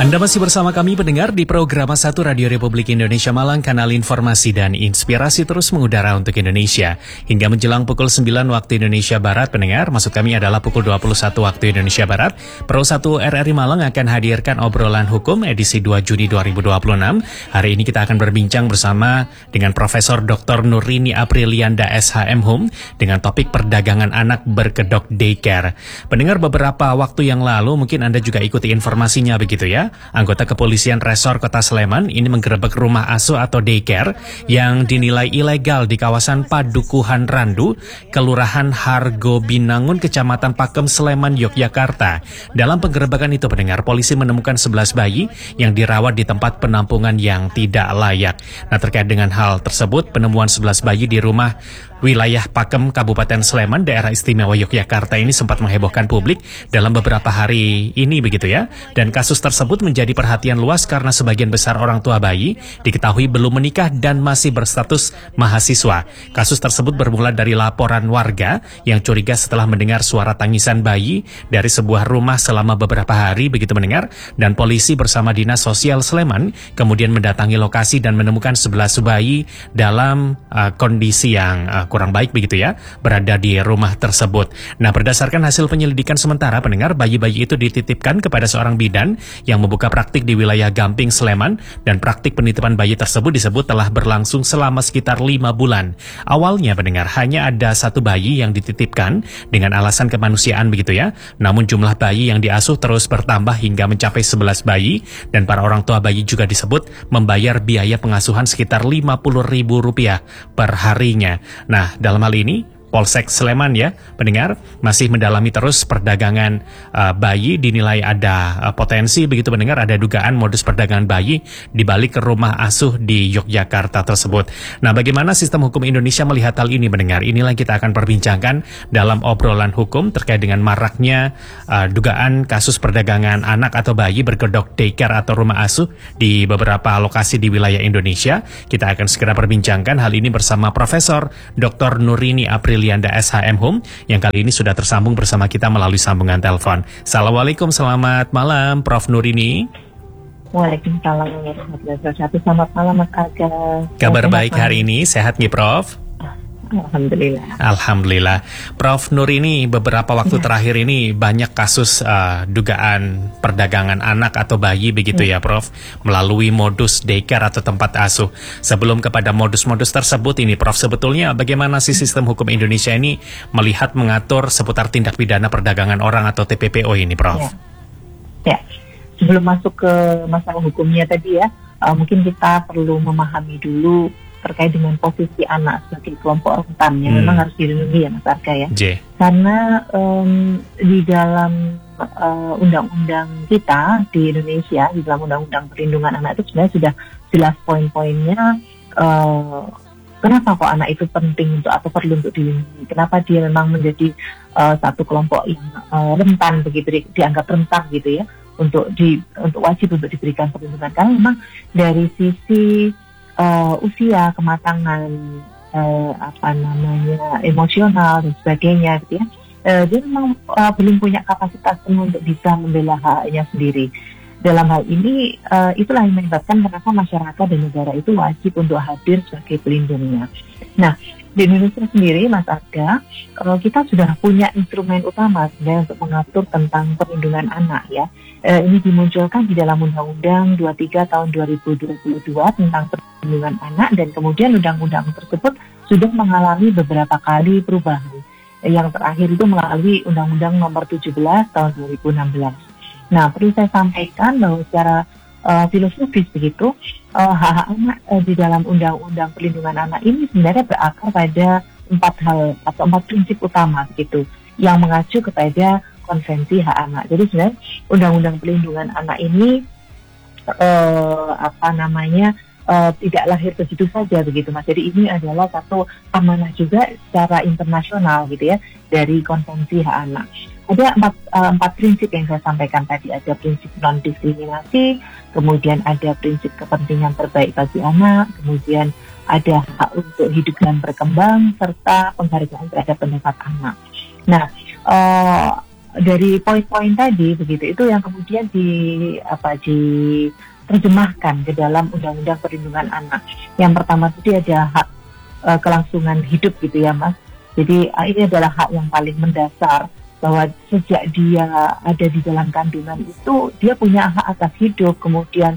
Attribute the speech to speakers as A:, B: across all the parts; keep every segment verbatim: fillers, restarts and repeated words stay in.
A: Anda masih bersama kami pendengar di program satu Radio Republik Indonesia Malang, kanal informasi dan inspirasi terus mengudara untuk Indonesia. Hingga menjelang pukul sembilan waktu Indonesia Barat, pendengar, maksud kami adalah pukul dua puluh satu waktu Indonesia Barat, Pro satu R R I Malang akan hadirkan obrolan hukum edisi dua Juni dua ribu dua puluh enam. Hari ini kita akan berbincang bersama dengan Profesor Doktor Nurini Aprilianda S H M Hum dengan topik perdagangan anak berkedok daycare. Pendengar, beberapa waktu yang lalu mungkin Anda juga ikuti informasinya begitu ya. Anggota kepolisian Resor Kota Sleman ini menggerebek rumah asuh atau daycare yang dinilai ilegal di kawasan Padukuhan Randu, Kelurahan Hargo Binangun, Kecamatan Pakem, Sleman, Yogyakarta. Dalam penggerebekan itu, pendengar, polisi menemukan sebelas bayi yang dirawat di tempat penampungan yang tidak layak. Nah, terkait dengan hal tersebut, penemuan sebelas bayi di rumah wilayah Pakem, Kabupaten Sleman, Daerah Istimewa Yogyakarta ini sempat menghebohkan publik dalam beberapa hari ini begitu ya. Dan kasus tersebut menjadi perhatian luas karena sebagian besar orang tua bayi diketahui belum menikah dan masih berstatus mahasiswa. Kasus tersebut bermula dari laporan warga yang curiga setelah mendengar suara tangisan bayi dari sebuah rumah selama beberapa hari begitu mendengar, dan polisi bersama Dinas Sosial Sleman kemudian mendatangi lokasi dan menemukan sebelas bayi dalam uh, kondisi yang uh, kurang baik begitu ya, berada di rumah tersebut. Nah, berdasarkan hasil penyelidikan sementara, pendengar, bayi-bayi itu dititipkan kepada seorang bidan yang membuka praktik di wilayah Gamping, Sleman, dan praktik penitipan bayi tersebut disebut telah berlangsung selama sekitar lima bulan. Awalnya, pendengar, hanya ada satu bayi yang dititipkan dengan alasan kemanusiaan begitu ya, namun jumlah bayi yang diasuh terus bertambah hingga mencapai sebelas bayi, dan para orang tua bayi juga disebut membayar biaya pengasuhan sekitar lima puluh ribu rupiah per harinya. Nah, dalam hal ini Polsek Sleman ya, pendengar, masih mendalami terus perdagangan uh, bayi. Dinilai ada uh, potensi begitu pendengar, ada dugaan modus perdagangan bayi di balik rumah asuh di Yogyakarta tersebut. Nah, bagaimana sistem hukum Indonesia melihat hal ini pendengar? Inilah yang kita akan perbincangkan dalam obrolan hukum terkait dengan maraknya uh, dugaan kasus perdagangan anak atau bayi berkedok daycare atau rumah asuh di beberapa lokasi di wilayah Indonesia. Kita akan segera perbincangkan hal ini bersama Profesor Doktor Nurini Aprilianda S H M Hum yang kali ini sudah tersambung bersama kita melalui sambungan telepon. Assalamualaikum, selamat malam Prof Nurini.
B: Waalaikumsalam warahmatullahi wabarakatuh. Selamat malam Mas Aga.
A: Kabar baik hari ini, sehat nih Prof?
B: Alhamdulillah.
A: Alhamdulillah. Prof Nurini, beberapa waktu ya. terakhir ini banyak kasus uh, dugaan perdagangan anak atau bayi begitu ya. ya Prof, melalui modus daycare atau tempat asuh. Sebelum kepada modus-modus tersebut ini Prof, sebetulnya bagaimana sih sistem hukum Indonesia ini melihat mengatur seputar tindak pidana perdagangan orang atau T P P O ini Prof?
B: Ya, ya. Sebelum masuk ke masalah hukumnya tadi ya, uh, mungkin kita perlu memahami dulu terkait dengan posisi anak sebagai kelompok rentan yang hmm. memang harus dilindungi ya Mas Arga ya. J. Karena um, di dalam uh, undang-undang kita di Indonesia, di dalam undang-undang perlindungan anak itu sebenarnya sudah jelas poin-poinnya uh, kenapa kok anak itu penting untuk atau perlu untuk dilindungi. Kenapa dia memang menjadi uh, satu kelompok yang uh, rentan begitu, di, dianggap rentan gitu ya, untuk di untuk wajib untuk diberikan perlindungan. Karena memang dari sisi Uh, usia, kematangan, uh, apa namanya, emosional dan sebagainya, gitu ya. Uh, dia memang uh, belum punya kapasitas penuh untuk bisa membela haknya sendiri. Dalam hal ini, uh, itulah yang menyebabkan kenapa masyarakat dan negara itu wajib untuk hadir sebagai pelindungnya. Nah, di Indonesia sendiri, Mas Arga, uh, kita sudah punya instrumen utama sebenarnya untuk mengatur tentang perlindungan anak ya. Uh, ini dimunculkan di dalam Undang-Undang dua puluh tiga tahun dua ribu dua puluh dua tentang perlindungan anak, dan kemudian undang-undang tersebut sudah mengalami beberapa kali perubahan. Yang terakhir itu melalui Undang-Undang nomor tujuh belas tahun dua ribu enam belas. Nah, perlu saya sampaikan bahwa secara uh, filosofis begitu, uh, hak-hak anak uh, di dalam Undang-Undang Perlindungan Anak ini sebenarnya berakar pada empat hal atau empat prinsip utama begitu, yang mengacu kepada Konvensi Hak Anak. Jadi sebenarnya Undang-Undang Perlindungan Anak ini uh, apa namanya uh, tidak lahir begitu saja begitu Mas. Jadi ini adalah satu amanah juga secara internasional gitu ya, dari Konvensi Hak Anak. Ada empat, uh, empat prinsip yang saya sampaikan tadi. Ada prinsip non-diskriminasi, kemudian ada prinsip kepentingan terbaik bagi anak, kemudian ada hak untuk hidup dan berkembang, serta penghargaan terhadap pendapat anak. Nah, uh, dari poin-poin tadi begitu itu yang kemudian di apa diterjemahkan ke dalam Undang-Undang Perlindungan Anak. Yang pertama itu ada hak uh, kelangsungan hidup gitu ya Mas. Jadi uh, ini adalah hak yang paling mendasar, bahwa sejak dia ada di dalam kandungan itu dia punya hak atas hidup, kemudian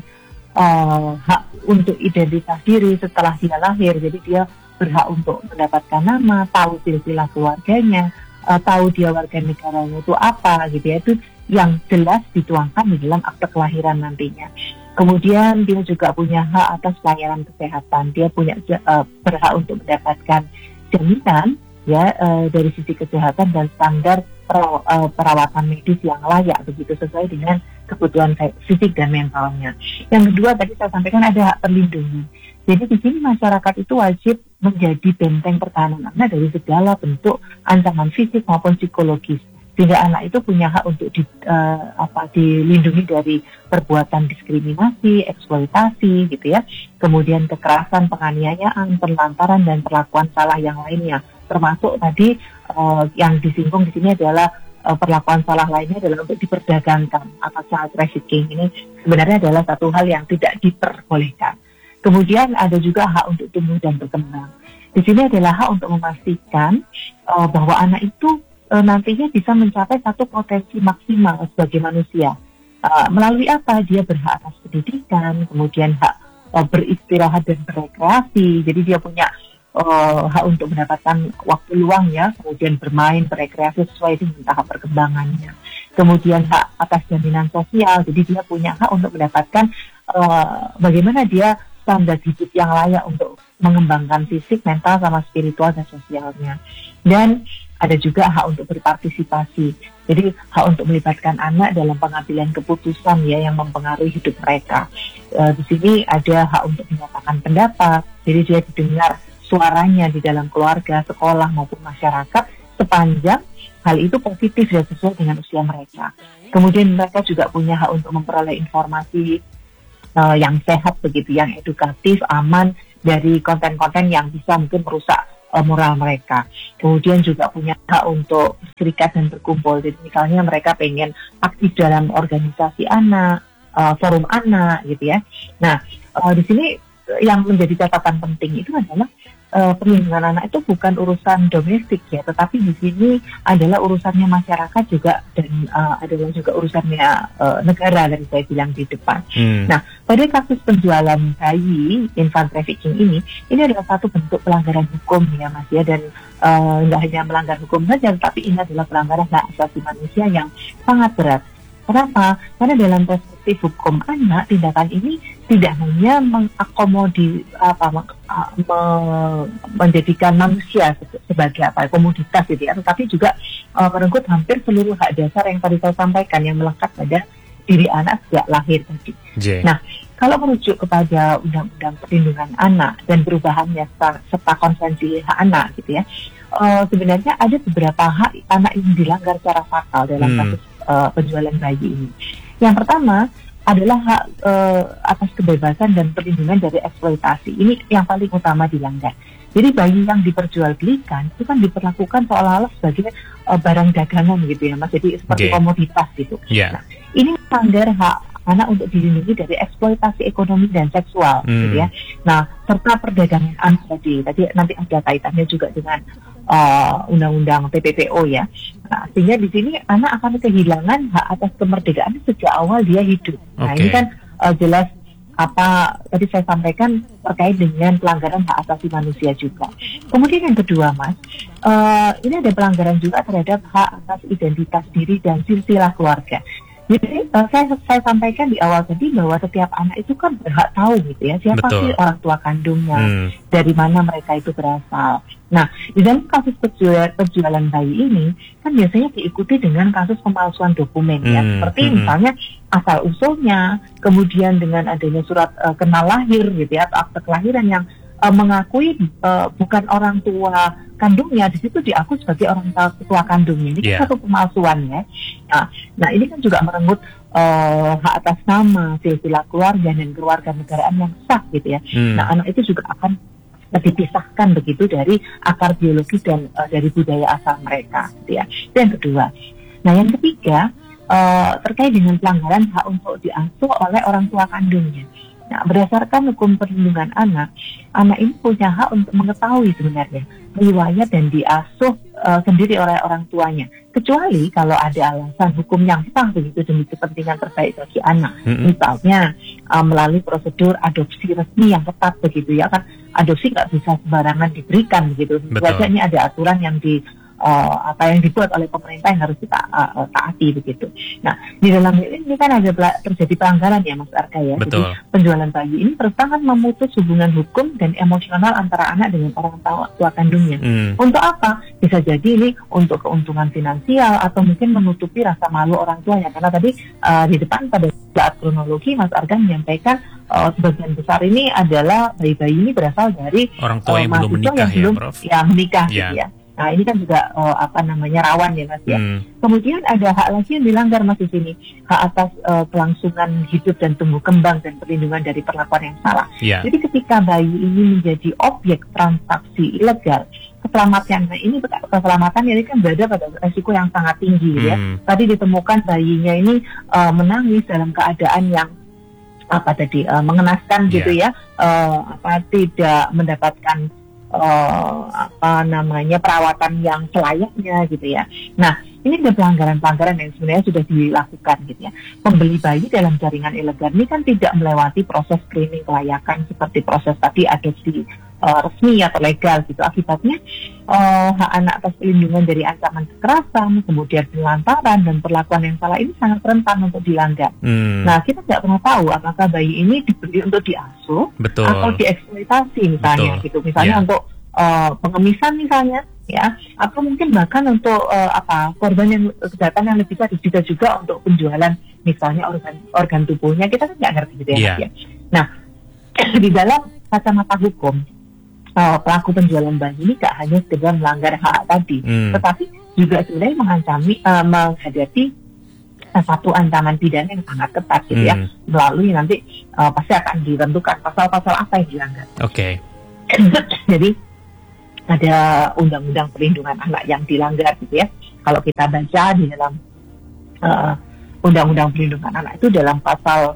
B: uh, hak untuk identitas diri setelah dia lahir. Jadi dia berhak untuk mendapatkan nama, tahu silsilah keluarganya, uh, tahu dia warga negaranya itu apa gitu ya, itu yang jelas dituangkan di dalam akte kelahiran nantinya. Kemudian dia juga punya hak atas pelayanan kesehatan, dia punya uh, berhak untuk mendapatkan jaminan ya uh, dari sisi kesehatan dan standar peraw- uh, perawatan medis yang layak begitu sesuai dengan kebutuhan fisik dan mentalnya. Yang kedua tadi saya sampaikan ada hak terlindungi. Jadi di sini masyarakat itu wajib menjadi benteng pertahanan anak dari segala bentuk ancaman fisik maupun psikologis. Sehingga anak itu punya hak untuk di, uh, apa, dilindungi dari perbuatan diskriminasi, eksploitasi, gitu ya. Kemudian kekerasan, penganiayaan, penelantaran dan perlakuan salah yang lainnya. Termasuk tadi uh, yang disinggung di sini adalah uh, perlakuan salah lainnya adalah untuk diperdagangkan atau child trafficking. Ini sebenarnya adalah satu hal yang tidak diperbolehkan. Kemudian ada juga hak untuk tumbuh dan berkembang. Di sini adalah hak untuk memastikan uh, bahwa anak itu uh, nantinya bisa mencapai satu potensi maksimal sebagai manusia. Uh, melalui apa? Dia berhak atas pendidikan, kemudian hak uh, beristirahat dan berekreasi. Jadi dia punya uh, hak untuk mendapatkan waktu luang ya, kemudian bermain, berekreasi sesuai dengan tahap perkembangannya. Kemudian hak atas jaminan sosial. Jadi dia punya hak untuk mendapatkan uh, bagaimana dia standar hidup yang layak untuk mengembangkan fisik, mental, sama spiritual dan sosialnya. Dan ada juga hak untuk berpartisipasi. Jadi hak untuk melibatkan anak dalam pengambilan keputusan ya yang mempengaruhi hidup mereka. E, di sini ada hak untuk menyatakan pendapat. Jadi dia didengar suaranya di dalam keluarga, sekolah maupun masyarakat sepanjang hal itu positif dan sesuai dengan usia mereka. Kemudian mereka juga punya hak untuk memperoleh informasi Uh, yang sehat begitu, yang edukatif, aman dari konten-konten yang bisa mungkin merusak uh, moral mereka. Kemudian juga punya hak untuk berserikat dan berkumpul. Jadi misalnya mereka pengen aktif dalam organisasi anak, uh, forum anak gitu ya. Nah uh, di sini yang menjadi catatan penting itu adalah uh, perlindungan anak itu bukan urusan domestik ya, tetapi di sini adalah urusannya masyarakat juga dan uh, adalah juga urusannya uh, negara dari saya bilang di depan. Hmm. Nah, pada kasus penjualan bayi, infant trafficking ini, ini adalah satu bentuk pelanggaran hukum ya Mas ya, dan uh, nggak hanya melanggar hukum saja, tapi ini adalah pelanggaran hak asasi manusia yang sangat berat. Kenapa? Karena dalam perspektif hukum anak, tindakan ini tidak hanya mengakomodir apa me, me, menjadikan manusia sebagai apa komoditas gitu ya, tetapi juga uh, merenggut hampir seluruh hak dasar yang tadi saya sampaikan yang melekat pada diri anak sejak lahir tadi. J. Nah, kalau merujuk kepada Undang-Undang Perlindungan Anak dan perubahannya serta, serta konvensi hak anak gitu ya, uh, sebenarnya ada beberapa hak anak yang dilanggar secara fatal dalam hmm. kasus uh, penjualan bayi ini. Yang pertama adalah hak uh, atas kebebasan dan perlindungan dari eksploitasi. Ini yang paling utama dilanggar. Jadi bayi yang diperjualbelikan itu kan diperlakukan seolah-olah sebagai uh, barang dagangan gitu ya Mas. Jadi seperti okay. komoditas gitu. Yeah. Nah, ini melanggar hak anak untuk dilindungi dari eksploitasi ekonomi dan seksual hmm. gitu ya. Nah, serta perdagangan anak tadi. Tadi nanti ada kaitannya juga dengan uh, undang-undang P P P O ya. Nah, sehingga di sini anak akan kehilangan hak atas kemerdekaan sejak awal dia hidup. Nah, okay. ini kan uh, jelas apa tadi saya sampaikan terkait dengan pelanggaran hak asasi manusia juga. Kemudian yang kedua Mas, uh, ini ada pelanggaran juga terhadap hak atas identitas diri dan silsilah keluarga. Jadi uh, saya saya sampaikan di awal tadi bahwa setiap anak itu kan berhak tahu gitu ya siapa Betul. sih orang tua kandungnya, hmm. dari mana mereka itu berasal. Nah, di dalam kasus penjualan, penjualan bayi ini kan biasanya diikuti dengan kasus pemalsuan dokumen hmm. ya, seperti hmm. misalnya asal usulnya, kemudian dengan adanya surat uh, kenal lahir gitu ya, atau akte kelahiran yang uh, mengakui uh, bukan orang tua kandungnya, di situ diakui sebagai orang tua kandungnya. Ini yeah. kan satu pemalsuan ya. Nah, nah ini kan juga merenggut uh, hak atas nama, silsilah keluarga dan keluarga negaraan yang sah gitu ya. Hmm. Nah, anak itu juga akan dipisahkan begitu dari akar biologi dan uh, dari budaya asal mereka gitu ya. Dan yang kedua, Nah, yang ketiga uh, terkait dengan pelanggaran hak untuk diasuh oleh orang tua kandungnya. Nah, berdasarkan hukum perlindungan anak, anak ini punya hak untuk mengetahui sebenarnya riwayat dan diasuh uh, sendiri oleh orang tuanya. Kecuali kalau ada alasan hukum yang sah begitu demi kepentingan terbaik bagi anak. Mm-hmm. Misalnya uh, melalui prosedur adopsi resmi yang ketat begitu ya kan. Adopsi nggak bisa sembarangan diberikan begitu. Wajah ini ada aturan yang di Uh, apa yang dibuat oleh pemerintah yang harus kita uh, taati begitu. Nah, di dalam ini kan ada pela- terjadi pelanggaran ya Mas Arga ya.
A: Betul.
B: Jadi penjualan bayi ini merupakan memutus hubungan hukum dan emosional antara anak dengan orang tua, tua kandungnya. Hmm. Untuk apa? Bisa jadi ini untuk keuntungan finansial atau mungkin menutupi rasa malu orang tuanya. Karena tadi uh, di depan pada saat kronologi Mas Arga menyampaikan uh, sebagian besar ini adalah bayi-bayi ini berasal dari
A: orang tua yang
B: uh,
A: belum menikah
B: yang
A: ya,
B: belum,
A: Prof.
B: Ya menikah
A: ya.
B: gitu ya. Nah, ini kan juga uh, apa namanya rawan ya Mas ya.
A: Hmm.
B: Kemudian ada hak lagi yang dilanggar Mas di sini, hak atas uh, kelangsungan hidup dan tumbuh kembang dan perlindungan dari perlakuan yang salah.
A: Yeah.
B: Jadi ketika bayi ini menjadi objek transaksi ilegal, keselamatan ini keselamatan ini kan berada pada resiko yang sangat tinggi hmm. ya. Tadi ditemukan bayinya ini uh, menangis dalam keadaan yang apa tadi uh, mengenaskan yeah. gitu ya, uh, apa tidak mendapatkan Uh, apa namanya perawatan yang selayaknya gitu ya. Nah, ini ada pelanggaran-pelanggaran yang sebenarnya sudah dilakukan gitu ya. Pembeli bayi dalam jaringan ilegal ini kan tidak melewati proses screening kelayakan seperti proses tadi adopsi uh, resmi atau legal gitu. Akibatnya uh, hak anak atas perlindungan dari ancaman kekerasan, kemudian penelantaran dan perlakuan yang salah ini sangat rentan untuk dilanggar. Hmm. Nah, kita tidak pernah tahu apakah bayi ini dibeli untuk diasuh Betul. atau dieksploitasi misalnya Betul. gitu. Misalnya yeah. untuk uh, pengemisan misalnya ya, atau mungkin bahkan untuk uh, apa korban yang kejahatan yang lebih tadi juga juga untuk penjualan misalnya organ organ tubuhnya, kita kan nggak ngerti gitu ya. Yeah. Nah, di dalam kacamata hukum uh, pelaku penjualan bayi ini gak hanya sekedar melanggar hak tadi, hmm. tetapi juga sebenarnya mengancami uh, menghadapi uh, satu ancaman pidana yang sangat ketat gitu hmm. ya, melalui nanti uh, pasti akan ditentukan pasal-pasal apa yang dilanggar.
A: Oke.
B: Okay. Jadi ada undang-undang perlindungan anak yang dilanggar gitu ya. Kalau kita baca di dalam uh, undang-undang perlindungan anak itu dalam pasal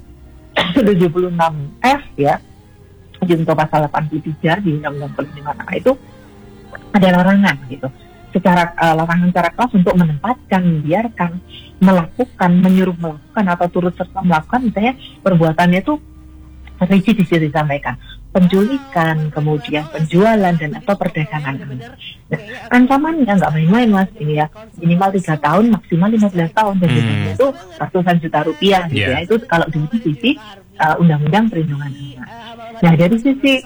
B: tujuh puluh enam F ya, junto pasal delapan puluh tiga di undang-undang perlindungan anak itu ada larangan gitu. Secara uh, larangan secara keras untuk menempatkan, membiarkan, melakukan, menyuruh melakukan atau turut serta melakukan misalnya perbuatannya itu rinci di sini disampaikan. Penculikan, kemudian penjualan dan atau perdagangan anak. Nah, ancamannya nggak main-main Mas ini ya, minimal tiga tahun, maksimal lima belas tahun dan hmm. itu ratusan juta rupiah gitu yeah. ya. Itu kalau dari sisi uh, undang-undang perlindungan anak. Nah, dari sisi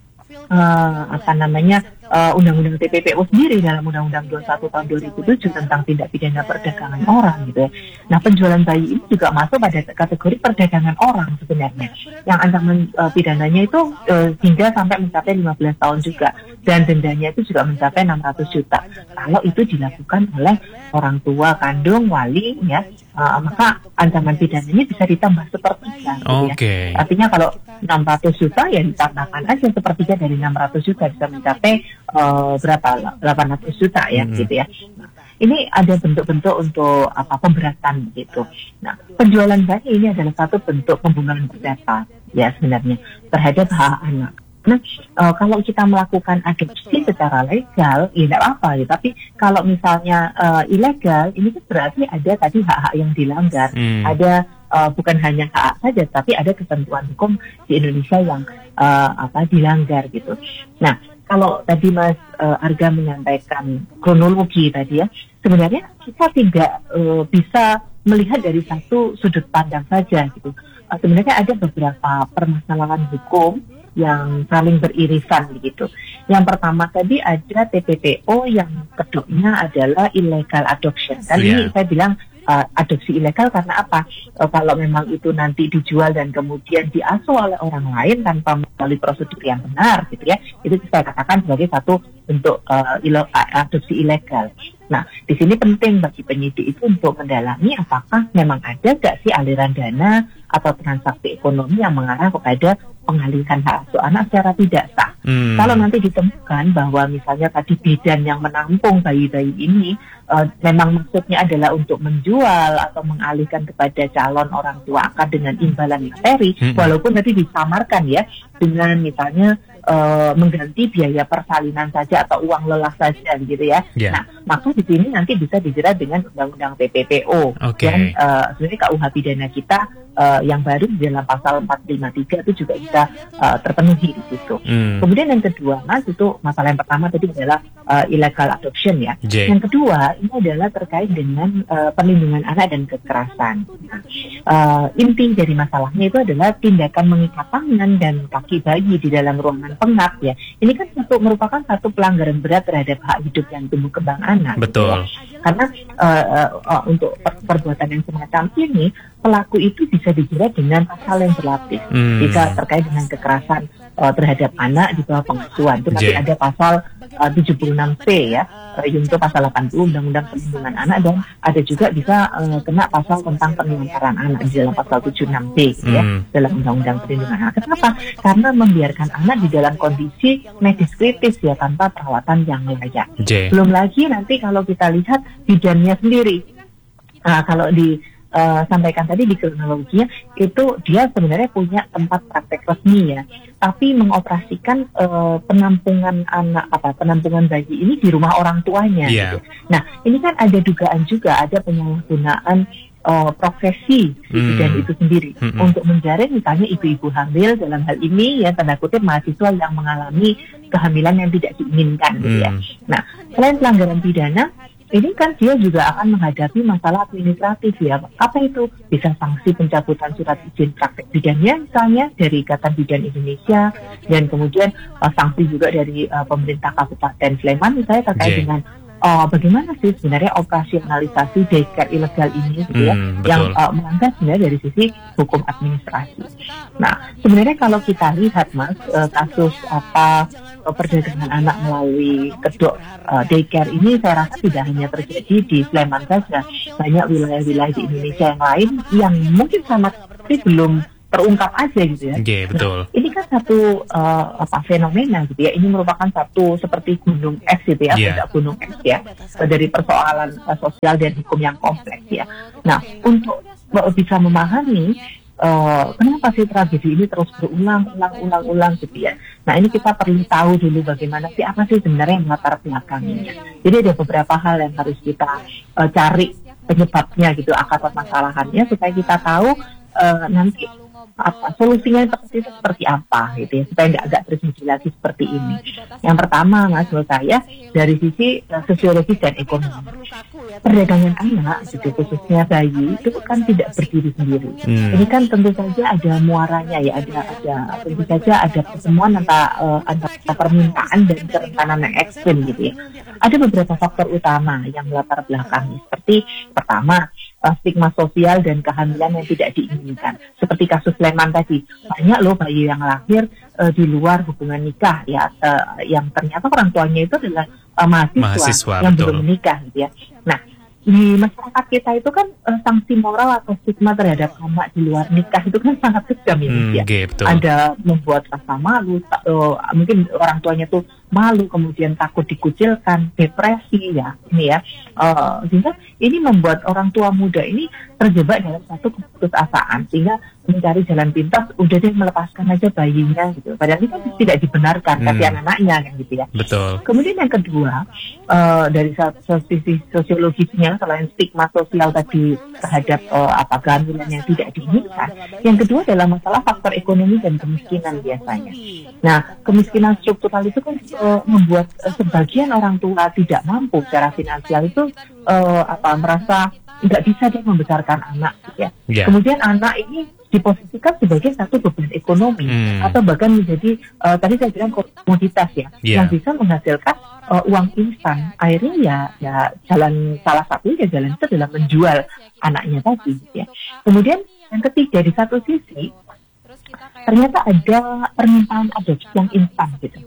B: uh, apa namanya uh, undang-undang T P P O sendiri dalam undang-undang dua puluh satu tahun dua ribu tujuh tentang tindak pidana perdagangan orang gitu ya. Nah, penjualan bayi ini juga masuk pada kategori perdagangan orang sebenarnya. Yang ancaman uh, pidananya itu uh, hingga sampai mencapai lima belas tahun juga, dan dendanya itu juga mencapai enam ratus juta. Kalau itu dilakukan oleh orang tua kandung, wali ya, uh, maka ancaman pidananya bisa ditambah sepertiga gitu
A: okay.
B: ya. Artinya kalau enam ratus juta ya ditambahkan aja sepertiga dari enam ratus juta bisa mencapai uh, berapa? delapan ratus juta ya hmm. gitu ya. Nah, ini ada bentuk-bentuk untuk apa pemberatan gitu. Nah, penjualan bayi ini adalah satu bentuk pembunuhan perdata ya sebenarnya terhadap hak anak. Nah, uh, kalau kita melakukan adopsi secara legal, ya tidak apa ya. Tapi kalau misalnya uh, ilegal, ini kan berarti ada tadi hak-hak yang dilanggar. Hmm. Ada uh, bukan hanya hak saja, tapi ada ketentuan hukum di Indonesia yang uh, apa dilanggar gitu. Nah, kalau tadi Mas uh, Arga menyampaikan kronologi tadi ya, sebenarnya kita tidak uh, bisa melihat dari satu sudut pandang saja gitu. Uh, sebenarnya ada beberapa permasalahan hukum yang saling beririsan begitu. Yang pertama tadi ada T P P O yang kedua adalah illegal adoption. Dan yeah. ini saya bilang uh, adopsi ilegal karena apa? Uh, kalau memang itu nanti dijual dan kemudian diasuh oleh orang lain tanpa melalui prosedur yang benar gitu ya, itu saya katakan sebagai satu bentuk uh, ilo, adopsi ilegal. Nah, di sini penting bagi penyidik itu untuk mendalami apakah memang ada gak sih aliran dana atau transaksi ekonomi yang mengarah kepada pengalihan hak asuh anak secara tidak sah. Hmm. Kalau nanti ditemukan bahwa misalnya tadi bidan yang menampung bayi-bayi ini uh, memang maksudnya adalah untuk menjual atau mengalihkan kepada calon orang tua akad dengan imbalan materi, hmm. walaupun tadi disamarkan ya dengan misalnya uh, mengganti biaya persalinan saja atau uang lelah saja gitu ya. Yeah. Nah, maka di sini nanti bisa dijerat dengan Undang-Undang T P P O. Okay. Dan uh, sebenarnya K U H pidana kita uh, yang baru di dalam pasal empat lima tiga itu juga bisa uh, terpenuhi di situ. Hmm. Kemudian yang kedua, Mas, itu masalah yang pertama tadi adalah uh, illegal adoption ya. J. Yang kedua ini adalah terkait dengan uh, perlindungan anak dan kekerasan. Nah, uh, inti dari masalahnya itu adalah tindakan mengikat tangan dan kaki bayi di dalam ruangan pengap ya. Ini kan satu, merupakan satu pelanggaran berat terhadap hak hidup dan tumbuh kembang anak.
A: Betul.
B: Gitu ya. Karena uh, uh, uh, untuk per- perbuatan yang semacam ini pelaku itu bisa dijerat dengan pasal yang berlapis. Hmm. Jika terkait dengan kekerasan uh, terhadap anak di bawah pengasuhan itu nanti ada pasal uh, tujuh puluh enam C ya, uh, yaitu pasal delapan puluh Undang-Undang Perlindungan Anak, dan ada juga bisa uh, kena pasal tentang penelantaran anak di dalam pasal tujuh puluh enam C hmm. ya, dalam Undang-Undang Perlindungan Anak. Kenapa? Karena membiarkan anak di dalam kondisi medis kritis ya tanpa perawatan yang layak. J. Belum lagi nanti kalau kita lihat bidannya sendiri. Nah, kalau di Uh, sampaikan tadi di kronologinya itu dia sebenarnya punya tempat praktek resmi ya, tapi mengoperasikan uh, penampungan anak apa penampungan bayi ini di rumah orang tuanya. Yeah. Gitu. Nah ini kan ada dugaan juga ada penyalahgunaan uh, profesi mm. dan itu sendiri mm-hmm. untuk menjaring misalnya ibu-ibu hamil dalam hal ini ya tanda kutip mahasiswa yang mengalami kehamilan yang tidak diinginkan. Mm. Gitu ya. Nah selain pelanggaran pidana, ini kan dia juga akan menghadapi masalah administratif ya. Apa itu? Bisa sanksi pencabutan surat izin praktek bidannya misalnya dari Ikatan Bidan Indonesia, dan kemudian uh, sanksi juga dari uh, pemerintah Kabupaten Sleman misalnya terkait yeah. dengan uh, bagaimana sih sebenarnya operasionalisasi daycare ilegal ini gitu ya, hmm, yang uh, melanggar sebenarnya dari sisi hukum administrasi. Nah, sebenarnya kalau kita lihat Mas, uh, kasus apa perdagangan anak melalui kedok uh, daycare ini saya rasa tidak hanya terjadi di Sleman saja, banyak wilayah-wilayah di Indonesia yang lain yang mungkin sama sekali belum terungkap aja gitu ya.
A: Okay, betul.
B: Nah, ini kan satu uh, apa fenomena gitu ya. Ini merupakan satu seperti gunung es gitu ya, yeah. gunung es ya, dari persoalan uh, sosial dan hukum yang kompleks ya. Nah, untuk uh, bisa memahami Uh, kenapa sih tragedi ini terus berulang, ulang, ulang, ulang gitu ya. Nah ini kita perlu tahu dulu bagaimana sih apa sih sebenarnya yang latar belakangnya. Jadi ada beberapa hal yang harus kita uh, cari penyebabnya gitu, akar permasalahannya supaya kita tahu uh, nanti apa solusinya seperti itu seperti apa gitu ya, supaya nggak agak terjadi lagi seperti ini. Yang pertama Mas, menurut saya dari sisi uh, sosiologis dan ekonomi, perdagangan anak gitu, khususnya bayi itu kan tidak berdiri sendiri. Hmm. Ini kan tentu saja ada muaranya ya, ada ada tentu saja ada pertemuan antara uh, antara permintaan dan kerentanan yang ekstrim gitu ya. Ada beberapa faktor utama yang melatar belakangnya, seperti pertama uh, stigma sosial dan kehamilan yang tidak diinginkan. Seperti kasus Sleman tadi, banyak loh bayi yang lahir uh, di luar hubungan nikah ya, uh, yang ternyata orang tuanya itu adalah uh, mahasiswa, mahasiswa yang betul. belum menikah gitu ya. Nah, di masyarakat kita itu kan uh, sanksi moral atau stigma terhadap anak di luar nikah itu kan sangat kejam ya, hmm, ya. Okay, ada membuat rasa malu, uh, mungkin orang tuanya tuh malu, kemudian takut dikucilkan, depresi ya ini ya, uh, sehingga ini membuat orang tua muda ini terjebak dalam satu keputusasaan sehingga mencari jalan pintas, udah deh melepaskan aja bayinya gitu. Padahal itu tidak dibenarkan, hmm. kasihan anaknya kan gitu ya.
A: Betul.
B: Kemudian yang kedua uh, dari sisi sosiologisnya selain stigma sosial tadi terhadap uh, apa kehamilan yang tidak diinginkan, yang kedua adalah masalah faktor ekonomi dan kemiskinan biasanya. Nah, kemiskinan struktural itu kan uh, membuat uh, sebagian orang tua tidak mampu secara finansial itu uh, apa merasa nggak bisa dia membesarkan anak ya. Yeah. Kemudian anak ini diposisikan sebagai satu beban ekonomi hmm. atau bahkan menjadi uh, tadi saya bilang komoditas ya, yeah. yang bisa menghasilkan uh, uang instan. Akhirnya ya ya jalan salah satunya jalan itu adalah menjual anaknya tadi ya. Kemudian yang ketiga, di satu sisi ternyata ada permintaan adopsi yang instan gitu.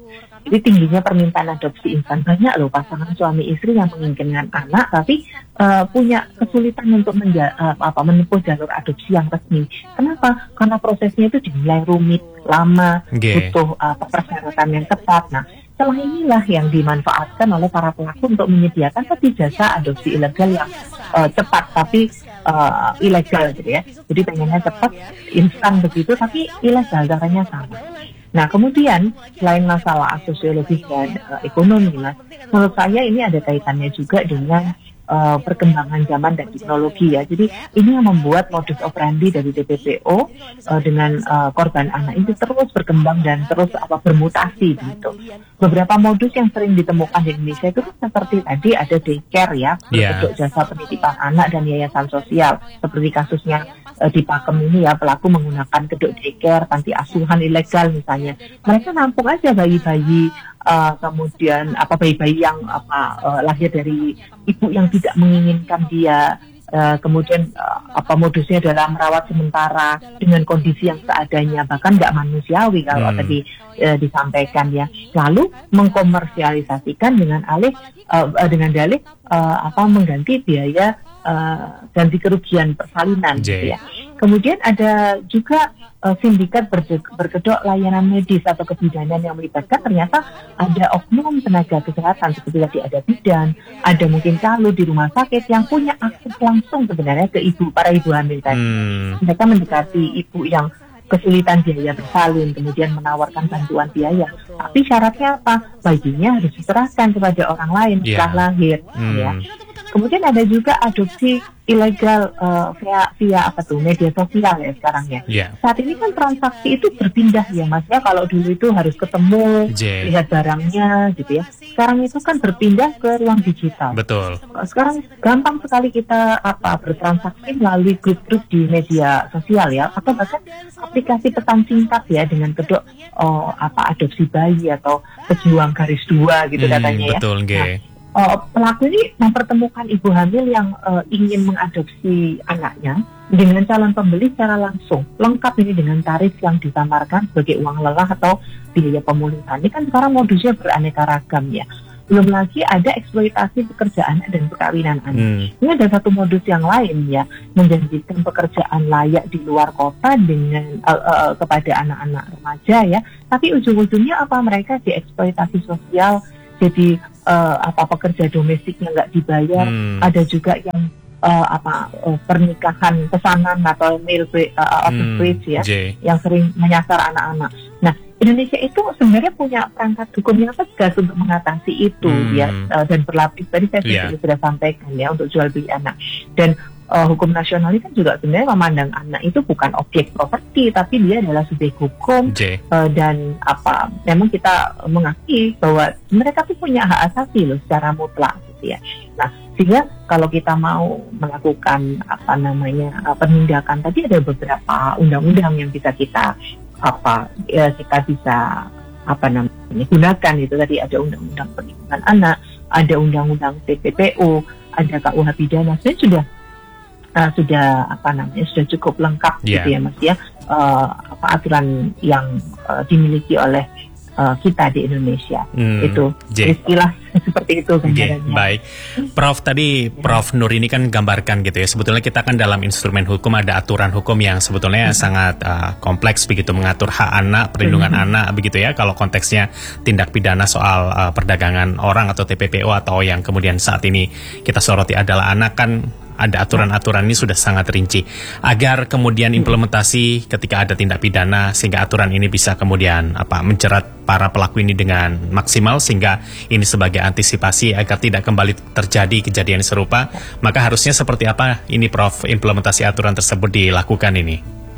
B: Jadi tingginya permintaan adopsi instan, banyak loh pasangan suami istri yang menginginkan anak tapi uh, punya kesulitan untuk menja- uh, apa, menempuh jalur adopsi yang resmi. Kenapa? Karena prosesnya itu dinilai rumit, lama,
A: okay.
B: butuh uh, persyaratan yang ketat. Nah, celah inilah yang dimanfaatkan oleh para pelaku untuk menyediakan tadi jasa adopsi ilegal yang uh, cepat tapi uh, ilegal gitu ya. Jadi pengennya cepat, instan begitu tapi ilegal, caranya sama. Nah, kemudian selain masalah sosiologis dan uh, ekonomi, Mas, menurut saya ini ada kaitannya juga dengan uh, perkembangan zaman dan teknologi ya. Jadi ini yang membuat modus operandi dari T P P O uh, dengan uh, korban anak itu terus berkembang dan terus apa bermutasi gitu. Beberapa modus yang sering ditemukan di Indonesia itu seperti tadi ada daycare ya, berbentuk yeah. jasa penitipan anak dan yayasan sosial. Seperti kasusnya uh, di Pakem ini ya, pelaku menggunakan kedok daycare, panti asuhan ilegal misalnya. Mereka nampung aja bayi-bayi, uh, kemudian apa bayi-bayi yang apa uh, lahir dari ibu yang tidak menginginkan dia. Uh, kemudian uh, apa modusnya adalah merawat sementara dengan kondisi yang seadanya, bahkan nggak manusiawi kalau hmm. tadi uh, disampaikan ya. Lalu mengkomersialisasikan dengan alih uh, uh, dengan dalih uh, apa mengganti biaya uh, ganti kerugian persalinan gitu ya. Kemudian ada juga uh, sindikat berge- berkedok layanan medis atau kebidanan yang melibatkan ternyata ada oknum tenaga kesehatan seperti tadi ada bidan, ada mungkin calo di rumah sakit yang punya akses langsung sebenarnya ke ibu, para ibu hamil tadi. Hmm. Mereka mendekati ibu yang kesulitan biaya bersalin, kemudian menawarkan bantuan biaya. Tapi syaratnya apa? Bayinya harus diserahkan kepada orang lain setelah yeah. lahir. Hmm. Ya. Kemudian ada juga adopsi ilegal uh, via via apa tuh media sosial ya sekarang ya. Yeah. Saat ini kan transaksi itu berpindah ya Mas ya. Kalau dulu itu harus ketemu, J. lihat barangnya gitu ya. Sekarang itu kan berpindah ke ruang digital.
A: Betul.
B: Sekarang gampang sekali kita apa bertransaksi melalui grup-grup di media sosial ya, atau bahkan aplikasi pesan singkat ya dengan kedok oh, apa adopsi bayi atau pejuang garis dua gitu hmm, katanya ya.
A: Betul, G.
B: Nah, Uh, pelaku ini mempertemukan ibu hamil yang uh, ingin mengadopsi anaknya dengan calon pembeli secara langsung, lengkap ini dengan tarif yang ditawarkan sebagai uang lelah atau biaya pemulihan. Ini kan sekarang modusnya beraneka ragam ya. Belum lagi ada eksploitasi pekerjaan dan perkawinan anak. Hmm. Ini ada satu modus yang lain ya, menjanjikan pekerjaan layak di luar kota dengan uh, uh, kepada anak-anak remaja ya. Tapi ujung-ujungnya apa, mereka dieksploitasi sosial, jadi uh, apa pekerja domestiknya nggak dibayar. Hmm. Ada juga yang uh, apa uh, pernikahan pesanan atau mail uh, hmm. bridge ya, J. yang sering menyasar anak-anak. Nah, Indonesia itu sebenarnya punya perangkat hukum yang tegas untuk mengatasi itu hmm. ya, uh, dan berlapis. Tadi saya yeah. sudah, sudah sampaikan ya untuk jual beli anak. Dan uh, hukum nasional itu juga sebenarnya memandang anak itu bukan objek properti, tapi dia adalah subjek hukum uh, dan apa memang kita mengakui bahwa mereka tuh punya hak asasi loh secara mutlak gitu ya. Nah, sehingga kalau kita mau melakukan apa namanya uh, penindakan, tadi ada beberapa undang-undang yang bisa kita apa ya, kita bisa apa namanya gunakan. Itu tadi ada undang-undang perlindungan anak, ada undang-undang T P P O, ada K U H pidana. Saya sudah uh, sudah apa namanya sudah cukup lengkap yeah. gitu ya Mas ya, uh, apa aturan yang uh, dimiliki oleh uh, kita di Indonesia. hmm, itu istilah seperti itu gambarannya.
A: Baik, Prof tadi Prof Nur ini kan gambarkan gitu ya, sebetulnya kita kan dalam instrumen hukum ada aturan hukum yang sebetulnya hmm. sangat uh, kompleks begitu, mengatur hak anak, perlindungan hmm. anak begitu ya. Kalau konteksnya tindak pidana soal uh, perdagangan orang atau T P P O atau yang kemudian saat ini kita soroti adalah anak, kan ada aturan-aturan ini sudah sangat rinci agar kemudian implementasi ketika ada tindak pidana sehingga aturan ini bisa kemudian apa menjerat para pelaku ini dengan maksimal sehingga ini sebagai antisipasi agar tidak kembali terjadi kejadian serupa. Maka harusnya seperti apa ini Prof implementasi aturan tersebut dilakukan ini?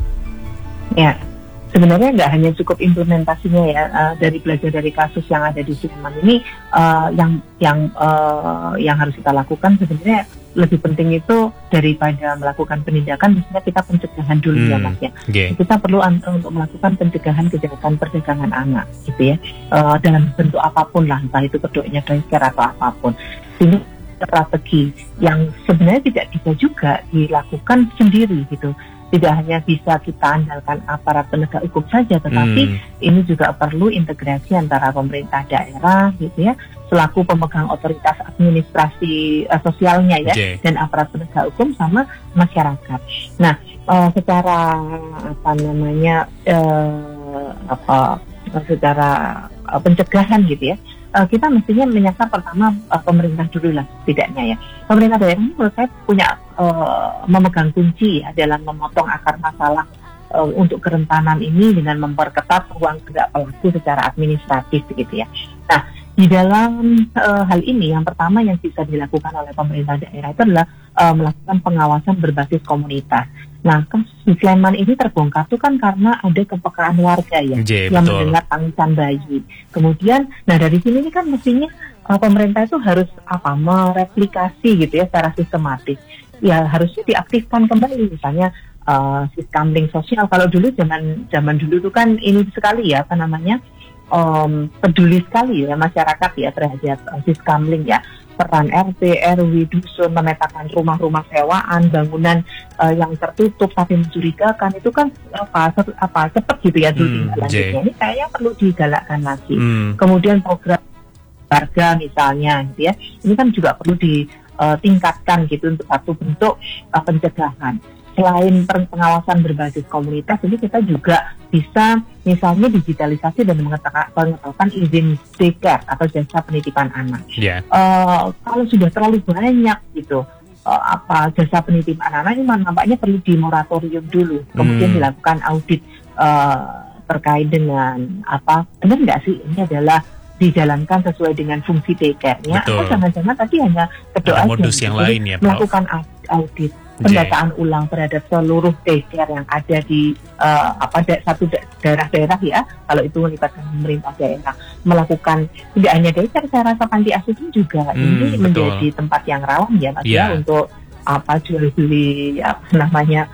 B: Ya, sebenarnya nggak hanya cukup implementasinya ya, uh, dari belajar dari kasus yang ada di Sleman ini, uh, yang yang uh, yang harus kita lakukan sebenarnya lebih penting itu daripada melakukan penindakan, misalnya kita pencegahan dulu hmm, ya Mas ya. Okay. Kita perlu untuk melakukan pencegahan kejahatan perdagangan anak gitu ya, uh, dalam bentuk apapun lah, entah itu kedoknya daycare atau apapun. Ini strategi yang sebenarnya tidak bisa juga dilakukan sendiri gitu. tidak hanya bisa kita andalkan aparat penegak hukum saja, tetapi hmm. ini juga perlu integrasi antara pemerintah daerah gitu ya, selaku pemegang otoritas administrasi uh, sosialnya ya, okay. dan aparat penegak hukum sama masyarakat. Nah, uh, secara apa namanya uh, apa secara uh, pencegahan gitu ya, uh, kita mestinya menyasar pertama uh, pemerintah dulu lah setidaknya ya. Pemerintah daerah ini menurut saya punya uh, memegang kunci ya dalam memotong akar masalah uh, untuk kerentanan ini dengan memperketat ruang gerak pelaku secara administratif gitu ya. Nah, di dalam uh, hal ini yang pertama yang bisa dilakukan oleh pemerintah daerah itu adalah uh, melakukan pengawasan berbasis komunitas. Nah, kasus di Sleman ini terbongkar itu kan karena ada kepekaan warga ya
A: J,
B: yang
A: betul.
B: mendengar tangisan bayi. Kemudian, nah dari sini ini kan mestinya uh, pemerintah itu harus apa mereplikasi gitu ya secara sistematis. Ya harusnya diaktifkan kembali misalnya uh, siskamling sosial. Kalau dulu zaman zaman dulu itu kan ini sekali ya apa namanya um, peduli sekali ya masyarakat ya terhadap uh, siskamling ya. Peran R T, R W, dusun memetakan rumah-rumah sewaan, bangunan uh, yang tertutup tapi mencurigakan itu kan apa apa cepat gitu ya dulu hmm, lanjutnya. Ini kayaknya perlu digalakkan lagi. Hmm. Kemudian program warga misalnya gitu ya. Ini kan juga perlu ditingkatkan gitu untuk satu bentuk uh, pencegahan. Selain pengawasan berbasis komunitas, ini kita juga bisa misalnya digitalisasi dan mengetahui izin daycare atau jasa penitipan anak. Yeah. Uh, kalau sudah terlalu banyak gitu, uh, apa jasa penitipan anak ini nampaknya perlu dimoratorium dulu, kemudian hmm. dilakukan audit uh, terkait dengan apa benar nggak sih ini adalah dijalankan sesuai dengan fungsi daycare-nya, atau jangan-jangan tadi hanya kedua
A: modus yang lain ya,
B: melakukan audit. Pendataan J. ulang terhadap seluruh daycare yang ada di uh, apa da- satu da- daerah-daerah ya, kalau itu melibatkan pemerintah daerah, melakukan tidak hanya daycare, saya rasa panti asuhan juga hmm, ini betul. menjadi tempat yang rawan ya Mas yeah. ya untuk apa jual beli apa namanya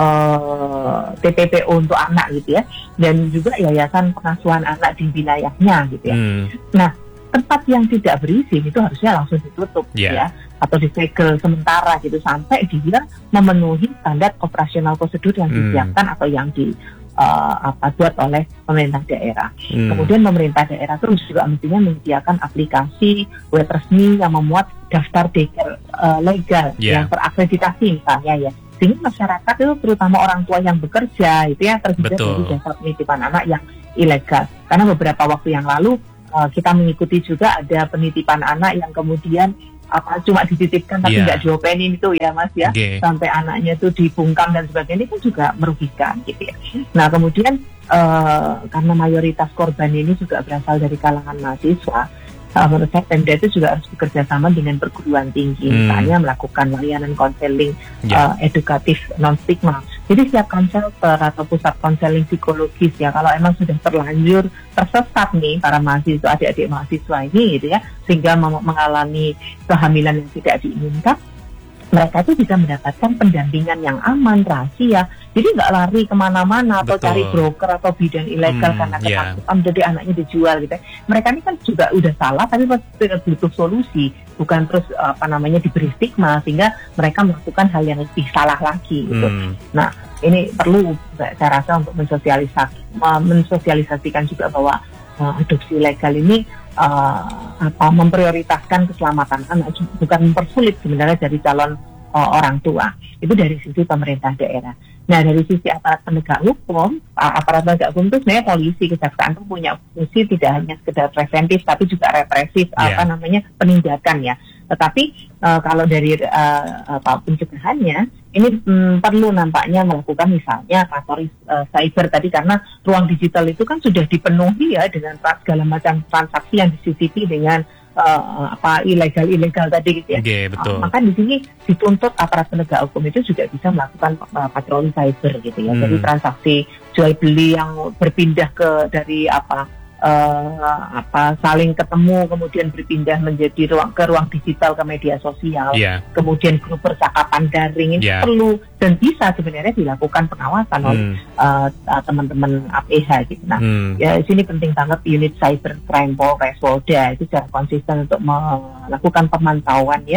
B: uh, T P P O untuk anak gitu ya, dan juga yayasan pengasuhan anak di wilayahnya gitu ya. Hmm. Nah, tempat yang tidak berizin itu harusnya langsung ditutup yeah. ya, atau disegel sementara gitu sampai dia memenuhi standar operasional prosedur yang disiapkan hmm. atau yang di uh, apa buat oleh pemerintah daerah. Hmm. Kemudian pemerintah daerah terus juga mestinya menyediakan aplikasi web resmi yang memuat daftar daycare uh, legal yeah. yang terakreditasi misalnya ya. Sehingga masyarakat itu terutama orang tua yang bekerja itu ya terhindar dari jasa penitipan anak yang ilegal. Karena beberapa waktu yang lalu uh, kita mengikuti juga ada penitipan anak yang kemudian apa cuma dititipkan tapi nggak yeah. diopenin itu ya Mas ya, okay. sampai anaknya itu dibungkam dan sebagainya, itu juga merugikan gitu ya. Nah kemudian uh, karena mayoritas korban ini juga berasal dari kalangan mahasiswa, uh, menurut saya Pemda itu juga harus bekerja sama dengan perguruan tinggi, hmm. misalnya melakukan layanan konseling yeah. uh, edukatif non stigma. Jadi siapkan shelter atau pusat konseling psikologis ya, kalau emang sudah terlanjur tersesat nih para mahasiswa, adik-adik mahasiswa ini gitu ya, sehingga mem- mengalami kehamilan yang tidak diinginkan, mereka itu bisa mendapatkan pendampingan yang aman, rahasia. Jadi nggak lari kemana-mana atau Betul. cari broker atau bidan ilegal hmm, karena ketakutan yeah. jadi anaknya dijual gitu. Mereka ini kan juga udah salah tapi butuh solusi, bukan terus apa namanya diberi stigma sehingga mereka melakukan hal yang lebih salah lagi gitu. Hmm. Nah ini perlu saya rasa untuk mensosialisasi, mensosialisasikan juga bahwa uh, adopsi legal ini uh, apa memprioritaskan keselamatan anak, bukan mempersulit sebenarnya dari calon uh, orang tua. Itu dari sisi pemerintah daerah. Nah dari sisi aparat penegak hukum, aparat penegak hukum itu sebenarnya polisi, kejaksaan itu punya fungsi tidak hanya sekedar preventif tapi juga represif, yeah. apa namanya penindakan ya. Tetapi uh, kalau dari uh, apa pencegahannya ini mm, perlu nampaknya melakukan misalnya pasar uh, cyber tadi, karena ruang digital itu kan sudah dipenuhi ya dengan segala macam transaksi yang di C C T V dengan uh, apa ilegal-ilegal tadi gitu ya.
A: Okay, betul.
B: Uh, maka di sini dituntut aparat penegak hukum itu juga bisa melakukan uh, patroli cyber gitu ya. Hmm. Jadi transaksi jual beli yang berpindah ke dari apa Uh, apa saling ketemu kemudian berpindah menjadi ruang ke ruang digital, ke media sosial, yeah. kemudian grup percakapan daring ini yeah. perlu dan bisa sebenarnya dilakukan pengawasan hmm. oleh uh, uh, teman-teman A P H gitu. Nah, hmm. ya di sini penting banget unit cyber crime Polres Polda itu secara konsisten untuk melakukan pemantauan ya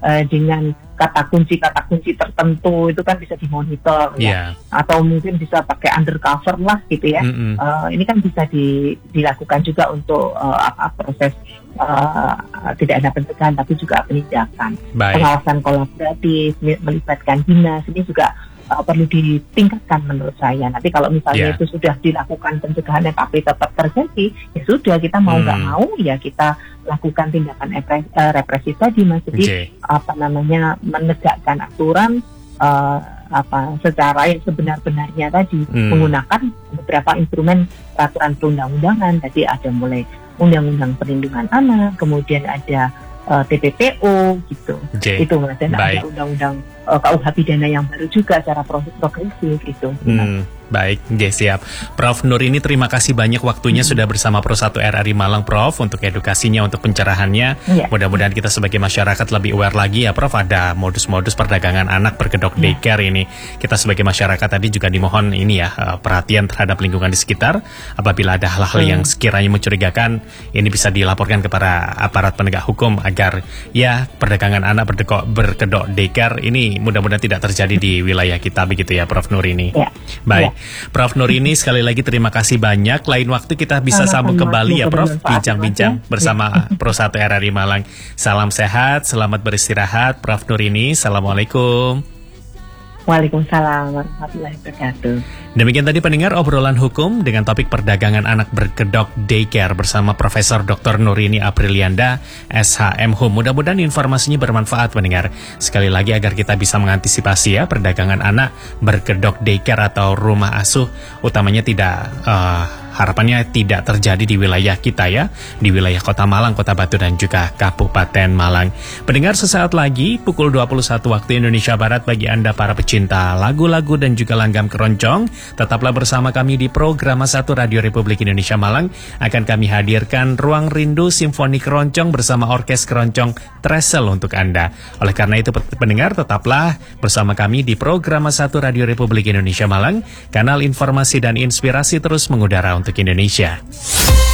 B: uh, dengan kata kunci-kata kunci tertentu itu kan bisa dimonitor
A: yeah.
B: ya, atau mungkin bisa pakai undercover lah gitu ya. Mm-hmm. Uh, ini kan bisa di, dilakukan juga untuk uh, apa proses uh, tidak ada pencegahan tapi juga penindakan. Baik. Pengawasan kolaboratif melibatkan dinas ini juga uh, perlu ditingkatkan menurut saya. Nanti kalau misalnya yeah. itu sudah dilakukan pencegahan tapi tetap terjadi, ya sudah kita mau nggak hmm. mau ya kita lakukan tindakan repres, uh, represif tadi Mas. Jadi okay. apa namanya menegakkan aturan uh, apa secara yang sebenar-benarnya tadi hmm. menggunakan beberapa instrumen peraturan perundang-undangan. Tadi ada mulai Undang-Undang Perlindungan Anak, kemudian ada uh, T P P O gitu. Okay. Itu Mas, dan ada Undang-Undang uh, K U H pidana yang baru juga secara progresif itu.
A: Hmm. Baik, okay, siap. Prof Nur ini terima kasih banyak waktunya hmm. sudah bersama Pro satu R R I Malang, Prof, untuk edukasinya, untuk pencerahannya. Yeah. Mudah-mudahan kita sebagai masyarakat lebih aware lagi ya, Prof, ada modus-modus perdagangan anak berkedok yeah. daycare ini. Kita sebagai masyarakat tadi juga dimohon ini ya, perhatian terhadap lingkungan di sekitar. Apabila ada hal-hal hmm. yang sekiranya mencurigakan, ini bisa dilaporkan kepada aparat penegak hukum agar ya perdagangan anak berkedok, berkedok daycare ini mudah-mudahan tidak terjadi di wilayah kita, begitu ya, Prof Nur ini. Yeah. Baik. Yeah. Prof Nur ini sekali lagi terima kasih banyak. Lain waktu kita bisa sambung kembali ya Prof, bincang-bincang bersama Pro satu R R I Malang. Salam sehat, selamat beristirahat Prof Nur ini. Assalamualaikum.
B: Waalaikumsalam warahmatullahi wabarakatuh.
A: Demikian tadi pendengar obrolan hukum dengan topik perdagangan anak berkedok daycare bersama Profesor Doktor Nurini Aprilianda, S H M Hum. Mudah-mudahan informasinya bermanfaat pendengar. Sekali lagi agar kita bisa mengantisipasi ya perdagangan anak berkedok daycare atau rumah asuh, utamanya tidak uh, harapannya tidak terjadi di wilayah kita ya, di wilayah Kota Malang, Kota Batu dan juga Kabupaten Malang. Pendengar, sesaat lagi pukul dua puluh satu waktu Indonesia Barat bagi Anda para pecinta lagu-lagu dan juga langgam keroncong, tetaplah bersama kami di program satu Radio Republik Indonesia Malang. Akan kami hadirkan Ruang Rindu Simfoni Keroncong bersama Orkes Keroncong Tresel untuk Anda. Oleh karena itu pendengar, tetaplah bersama kami di program satu Radio Republik Indonesia Malang, kanal informasi dan inspirasi terus mengudara untuk Indonesia.